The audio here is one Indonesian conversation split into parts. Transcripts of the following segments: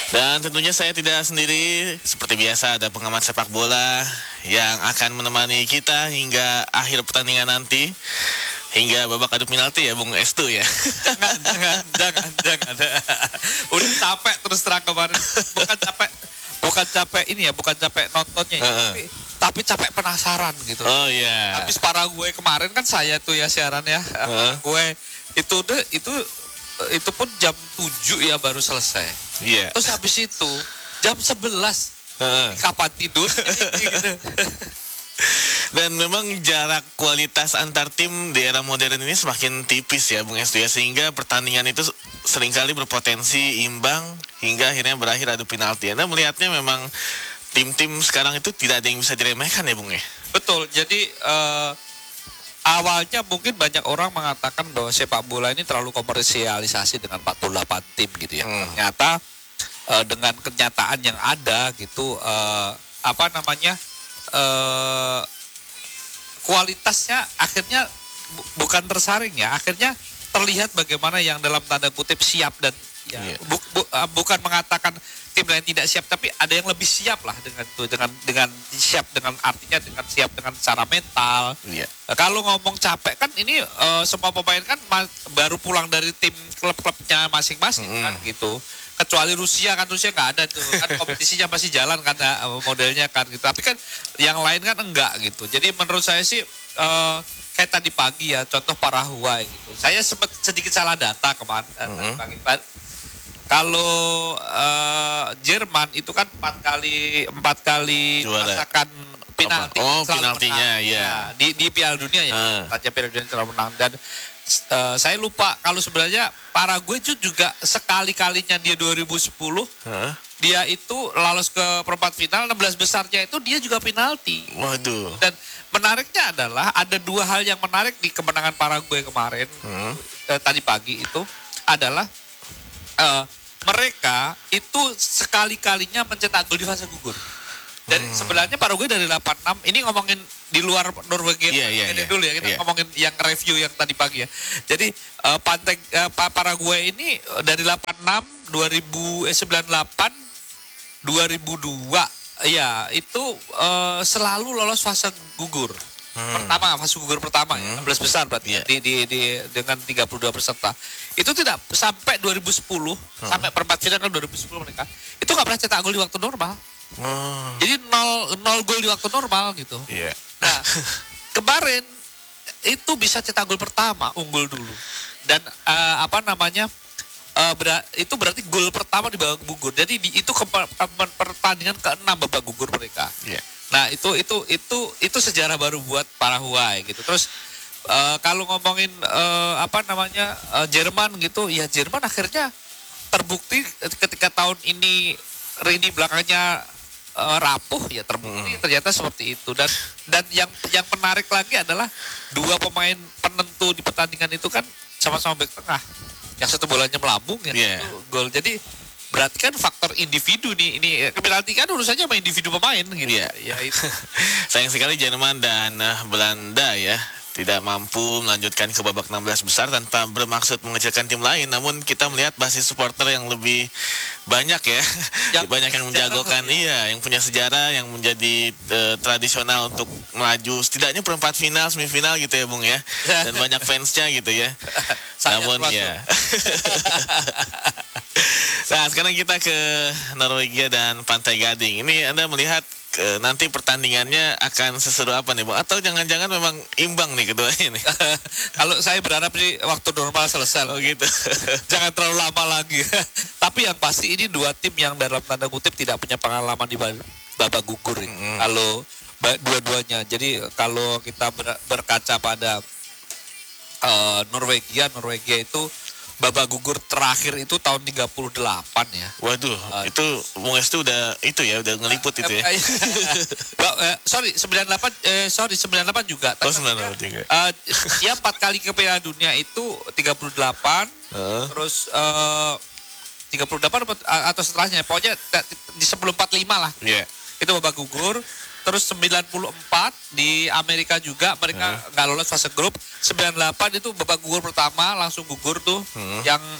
Dan tentunya saya tidak sendiri, seperti biasa ada pengamat sepak bola yang akan menemani kita hingga akhir pertandingan nanti. Hingga babak adu penalti ya Bung Estu ya. Jangan. Udah capek terus terang kemarin. Bukan capek ini ya, bukan capek nontonnya ya, tapi capek penasaran gitu. Oh iya. Habis para gue kemarin kan saya tuh ya siaran ya. Gue itu pun jam 7 ya baru selesai. Iya. Terus habis itu jam 11 kapan tidur gitu. Dan memang jarak kualitas antar tim di era modern ini semakin tipis ya Bung Estu ya, sehingga pertandingan itu seringkali berpotensi imbang hingga akhirnya berakhir adu penalti. Anda melihatnya memang tim-tim sekarang itu tidak ada yang bisa diremehkan ya Bung ya? Betul, jadi awalnya mungkin banyak orang mengatakan bahwa sepak bola ini terlalu komersialisasi dengan 48 tim gitu ya. Ternyata dengan kenyataan yang ada gitu, kualitasnya akhirnya bukan tersaring ya, akhirnya terlihat bagaimana yang dalam tanda kutip siap dan ya, bukan mengatakan tim lain tidak siap, tapi ada yang lebih siap lah dengan siap dengan artinya dengan siap dengan secara mental. Kalau ngomong capek kan ini semua pemain kan baru pulang dari tim klub-klubnya masing-masing kan gitu. Kecuali Rusia nggak ada tuh kan, kompetisinya masih jalan kan modelnya kan gitu, tapi kan yang lain kan enggak gitu. Jadi menurut saya sih kayak tadi pagi ya, contoh Paraguay gitu, saya sempat sedikit salah data kemarin pagi. Kalau Jerman itu kan empat kali merasakan penalti, penaltinya ya di Piala Dunia ya, Piala Dunia selalu menang. Dan saya lupa kalau sebenarnya Paraguay juga sekali-kalinya dia 2010 dia itu lolos ke perempat final, 16 besarnya itu dia juga penalti. Waduh. Dan menariknya adalah ada dua hal yang menarik di kemenangan Paraguay kemarin tadi pagi itu adalah mereka itu sekali-kalinya mencetak gol di fase gugur. Dan sebenarnya Paraguay dari 86, ini ngomongin di luar Norwegia dulu ya, kita ngomongin yang review yang tadi pagi ya. Jadi Paraguay ini dari 86, 98, 2002 ya itu selalu lolos fase gugur. Fase gugur pertama ya, 16 besar berarti dengan 32 peserta. Itu tidak sampai 2010, sampai perempat final 2010 mereka itu nggak pernah cetak gol di waktu normal. Jadi nol gol di waktu normal gitu. Nah kemarin itu bisa cetak gol pertama, unggul dulu. Dan itu berarti gol pertama di babak gugur. Jadi itu pertandingan ke-6 babak gugur mereka. Nah itu sejarah baru buat Paraguay gitu. Terus kalau ngomongin Jerman gitu, ya Jerman akhirnya terbukti ketika tahun ini Rini belakangnya rapuh ya, terbukti ternyata seperti itu. Dan yang menarik lagi adalah dua pemain penentu di pertandingan itu kan sama-sama bek tengah. Yang satu bolanya melambung, yang satu gol. Jadi berarti kan faktor individu nih, ini penalti kan urusannya sama individu pemain gitu. Ya itu. Sayang sekali Jerman dan Belanda ya tidak mampu melanjutkan ke babak 16 besar tanpa bermaksud mengecilkan tim lain. Namun kita melihat basis supporter yang lebih banyak ya, banyak yang menjagokan, yang punya sejarah, yang menjadi tradisional untuk melaju setidaknya perempat final, semifinal gitu ya Bung ya, dan banyak fansnya gitu ya. Namun ya. Nah sekarang kita ke Norwegia dan Pantai Gading. Ini Anda melihat nanti pertandingannya akan seseru apa nih Bung? Atau jangan-jangan memang imbang nih kedua ini? Kalau saya berharap sih waktu normal selesai. Oh gitu. Jangan terlalu lama lagi. Tapi yang pasti ini dua tim yang dalam tanda kutip tidak punya pengalaman di babak gugur. Kalau dua-duanya. Jadi kalau kita berkaca pada Norwegia itu babak gugur terakhir itu tahun 38 ya. Waduh, itu Bung Estu udah ngeliput itu ya. 98 juga. Oh, 98 juga. Dia 4 kali ke Piala Dunia itu 38, terus 38 atau setelahnya. Pokoknya di sebelum 45 lah. Itu babak gugur. Terus 94 di Amerika juga mereka nggak lolos fase grup. 98 itu babak gugur pertama langsung gugur tuh. Yang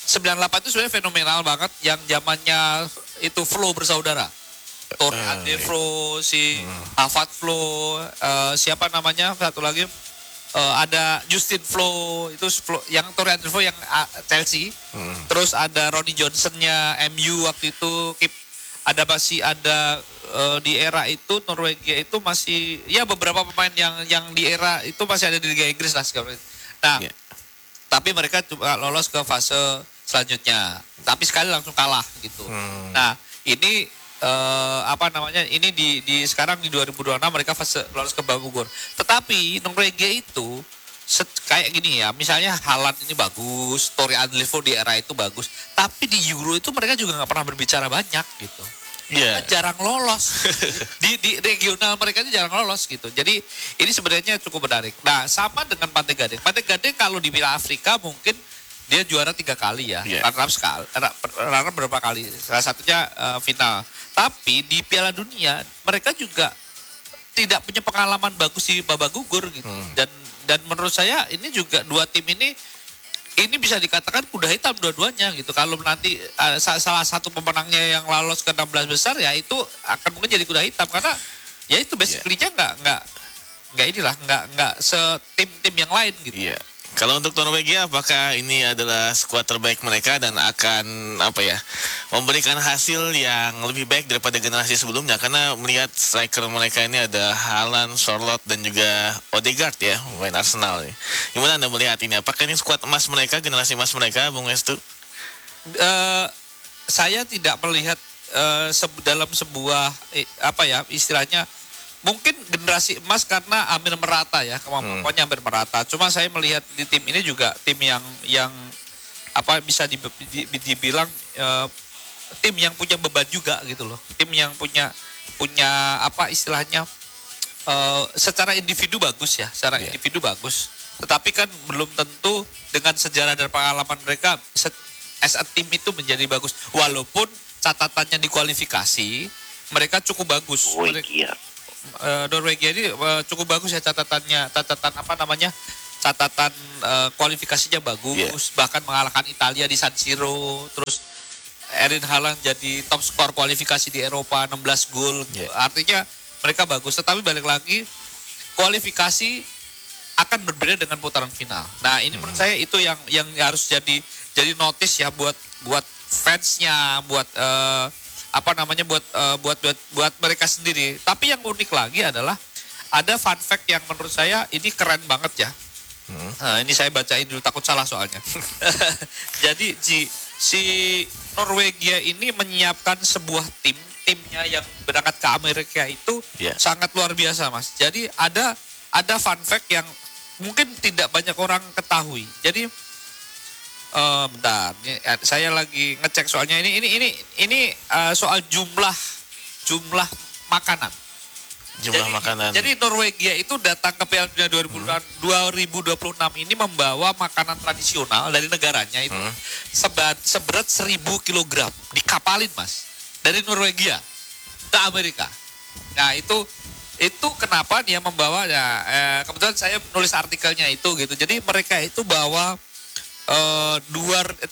98 itu sebenarnya fenomenal banget yang zamannya itu Flo bersaudara. Tori Ande Flo, si Alfred Flo, siapa namanya satu lagi ada Justin Flo, itu Flo, yang Tori Ande Flo yang Chelsea. Terus ada Ronnie Johnson-nya MU waktu itu, ada masih ada di era itu Norwegia itu masih ya beberapa pemain yang di era itu masih ada di Liga Inggris lah sekarang. Nah, tapi mereka cuma lolos ke fase selanjutnya. Tapi sekali langsung kalah gitu. Nah, ini apa namanya? Ini di sekarang di 2026 mereka fase lolos ke babak gugur. Tetapi Norwegia itu kayak gini ya, misalnya Haaland ini bagus, Tori Adlefo di era itu bagus, tapi di Euro itu mereka juga nggak pernah berbicara banyak gitu. Iya. Jarang lolos di regional mereka itu jarang lolos gitu. Jadi ini sebenarnya cukup menarik. Nah, sama dengan Pantai Gading. Pantai Gading kalau di Piala Afrika mungkin dia juara 3 kali ya, runner-up sekali, runner berapa kali? Salah satunya final. Tapi di Piala Dunia mereka juga tidak punya pengalaman bagus di babak gugur gitu. Dan menurut saya ini juga dua tim ini bisa dikatakan kuda hitam dua-duanya gitu. Kalau nanti salah satu pemenangnya yang lolos ke 16 besar ya itu akan mungkin jadi kuda hitam karena ya itu basically-nya nggak setim-tim yang lain gitu. Iya. Kalau untuk Norwegia, apakah ini adalah skuad terbaik mereka dan akan memberikan hasil yang lebih baik daripada generasi sebelumnya? Karena melihat striker mereka ini ada Haaland, Sorloth dan juga Odegaard ya, pemain Arsenal. Gimana Anda melihat ini? Apakah ini skuad emas mereka, generasi emas mereka, Bung Westu? Saya tidak melihat dalam sebuah istilahnya. Mungkin generasi emas karena hampir merata ya, kemampuannya hampir merata. Cuma saya melihat di tim ini juga tim yang bisa dibilang tim yang punya beban juga gitu loh. Tim yang punya istilahnya secara individu bagus ya, individu bagus. Tetapi kan belum tentu dengan sejarah dan pengalaman mereka as a team itu menjadi bagus. Walaupun catatannya di kualifikasi mereka cukup bagus. Norwegia ini cukup bagus ya catatan kualifikasinya bagus, bahkan mengalahkan Italia di San Siro, terus Erling Haaland jadi top skor kualifikasi di Eropa 16 gol. Artinya mereka bagus, tetapi balik lagi kualifikasi akan berbeda dengan putaran final. Nah, ini menurut saya itu yang harus jadi notice ya buat fansnya, buat buat mereka sendiri. Tapi yang unik lagi adalah ada fun fact yang menurut saya ini keren banget ya. Nah, ini saya bacain dulu takut salah soalnya. Jadi si Norwegia ini menyiapkan sebuah timnya yang berangkat ke Amerika itu sangat luar biasa, Mas. Jadi ada fun fact yang mungkin tidak banyak orang ketahui. Jadi bentar, saya lagi ngecek soalnya ini soal jumlah makanan. Makanan. Jadi Norwegia itu datang ke Piala Dunia 2026 ini membawa makanan tradisional dari negaranya itu seberat 1.000 kilogram dikapalin, Mas, dari Norwegia ke Amerika. Nah itu kenapa dia membawa kebetulan saya nulis artikelnya itu gitu. Jadi mereka itu bawa 300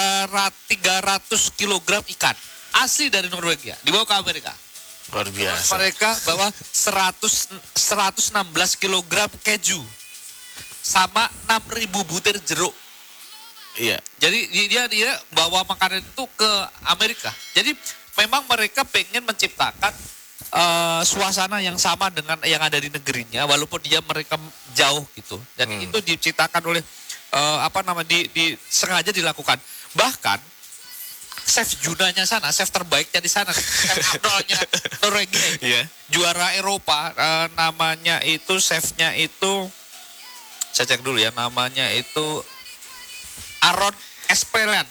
kilogram ikan asli dari Norwegia dibawa ke Amerika. Luar biasa. Terus mereka bawa 116 kilogram keju sama 6.000 butir jeruk. Iya. Jadi dia bawa makanan itu ke Amerika. Jadi memang mereka pengen menciptakan suasana yang sama dengan yang ada di negerinya, walaupun mereka jauh gitu. Dan itu diciptakan oleh sengaja dilakukan. Bahkan chef Junanya sana, chef terbaiknya di sana, chef Abdolnya Norwegia, juara Eropa, namanya itu chefnya itu, saya cek dulu ya, namanya itu Aron Espelan.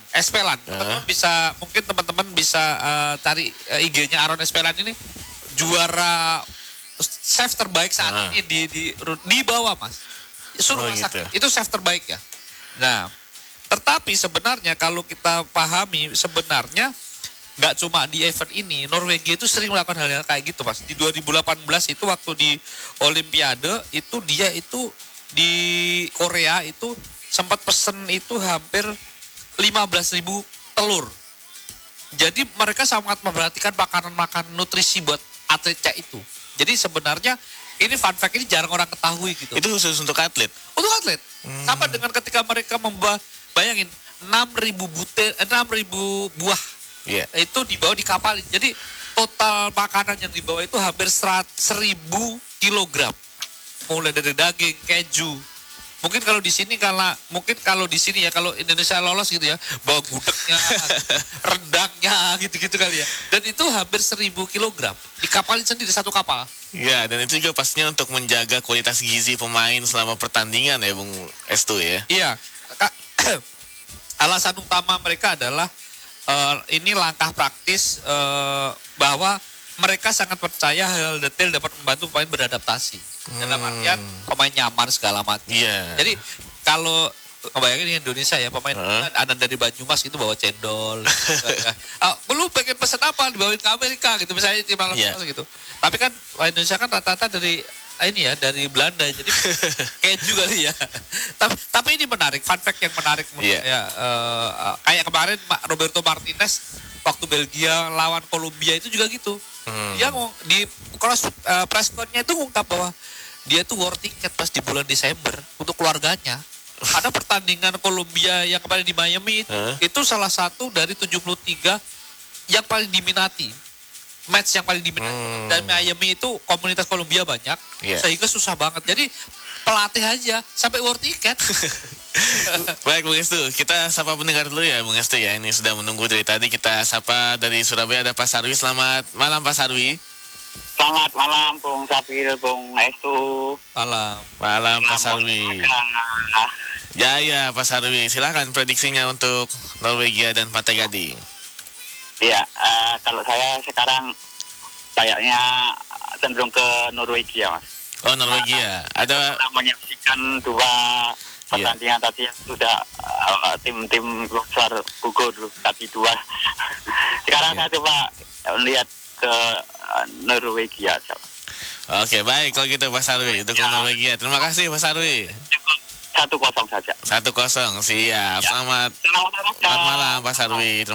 Teman-teman bisa cari IG-nya Aron Espelan ini, juara chef terbaik saat ini di bawah, Mas. Suruh masak, gitu. Itu chef terbaik ya. Nah, tetapi sebenarnya kalau kita pahami sebenarnya nggak cuma di event ini, Norwegia itu sering melakukan hal-hal kayak gitu, Mas. Di 2018 itu waktu di Olimpiade itu dia itu di Korea itu sempat pesen itu hampir 15.000 telur. Jadi mereka sangat memperhatikan makanan-makanan nutrisi buat atletnya itu. Jadi sebenarnya ini fun fact ini jarang orang ketahui gitu. Itu khusus untuk atlet. Untuk atlet. Sama dengan ketika mereka bayangin 6.000 buah. Iya. Itu dibawa di kapal. Jadi total makanan yang dibawa itu hampir 1.000 kilogram. Mulai dari daging, keju. Mungkin kalau di sini ya kalau Indonesia lolos gitu ya, bawa gudegnya, rendangnya gitu-gitu kali ya. Dan itu hampir 1.000 kilogram. Dikapalin sendiri satu kapal. Ya, dan itu juga pastinya untuk menjaga kualitas gizi pemain selama pertandingan ya, Bung Estu ya. Iya. Alasan utama mereka adalah ini langkah praktis bahwa mereka sangat percaya hal detail dapat membantu pemain beradaptasi. Dalam artian pemain nyaman segala macam. Iya. Jadi kalau bayangin di Indonesia ya pemain ada dari Banyumas itu bawa cendol. Belum pengen pesan apa dibawain ke Amerika gitu misalnya di malam gitu. Tapi kan Indonesia kan rata-rata dari dari Belanda jadi keju kali ya. Tapi ini menarik, fun fact yang menarik menurut saya. Kayak kemarin Roberto Martinez waktu Belgia lawan Kolombia itu juga gitu. Dia di press con-nya itu ngungkap bahwa dia tuh war ticket pas di bulan Desember untuk keluarganya. Ada pertandingan Kolombia yang kemarin di Miami itu salah satu dari 73 yang paling diminati. Match yang paling diminati. Dan Miami itu komunitas Kolombia banyak sehingga susah banget. Jadi pelatih aja sampai war ticket. Baik Bung Estu, kita sapa pendengar dulu ya Bung Estu ya. Ini sudah menunggu dari tadi. Kita sapa dari Surabaya ada Pak Sarwi. Selamat malam Pak Sarwi. Selamat malam Bung Sapir, Bung Estu. Malam Pak Sarwi. Ya Pak Sarwi, silakan prediksinya untuk Norwegia dan Pantai Gading. Iya, kalau saya sekarang kayaknya cenderung ke Norwegia, Mas. Oh Norwegia, ada menyaksikan dua pertandingan tadi yang sudah tim-tim besar gugur tadi dua. Sekarang saya coba lihat ke Norwegia. Oke, baik kalau gitu Pak Sarwi untuk Norwegia. Terima kasih Pak Sarwi. 1-0 saja. 1-0, siap. Selamat malam Pak Sarwi.